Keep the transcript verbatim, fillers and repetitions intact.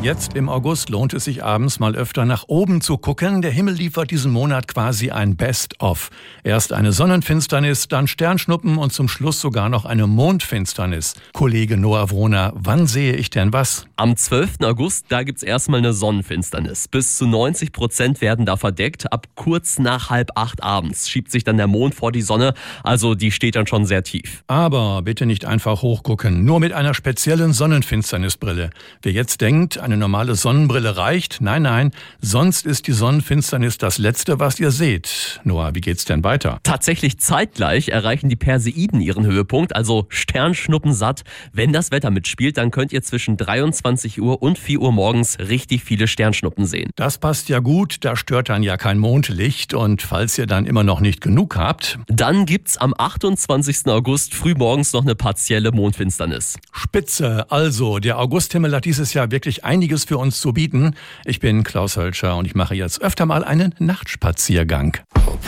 Jetzt im August lohnt es sich abends mal öfter nach oben zu gucken. Der Himmel liefert diesen Monat quasi ein Best-of. Erst eine Sonnenfinsternis, dann Sternschnuppen und zum Schluss sogar noch eine Mondfinsternis. Kollege Noah Wrohner, wann sehe ich denn was? Am zwölften August, da gibt's erstmal eine Sonnenfinsternis. Bis zu neunzig Prozent werden da verdeckt. Ab kurz nach halb acht abends schiebt sich dann der Mond vor die Sonne. Also die steht dann schon sehr tief. Aber bitte nicht einfach hochgucken, nur mit einer speziellen Sonnenfinsternisbrille. Wer jetzt denkt, eine normale Sonnenbrille reicht, nein, nein, sonst ist die Sonnenfinsternis das Letzte, was ihr seht. Noah, wie geht's denn weiter? Tatsächlich zeitgleich erreichen die Perseiden ihren Höhepunkt, also Sternschnuppensatt. Wenn das Wetter mitspielt, dann könnt ihr zwischen dreiundzwanzig Uhr und vier Uhr morgens richtig viele Sternschnuppen sehen. Das passt ja gut, da stört dann ja kein Mondlicht. Und falls ihr dann immer noch nicht genug habt, dann gibt's am achtundzwanzigsten August frühmorgens noch eine partielle Mondfinsternis. Spitze, also der Augusthimmel hat dieses Jahr wirklich einiges für uns zu bieten. Ich bin Klaus Hölscher und ich mache jetzt öfter mal einen Nachtspaziergang.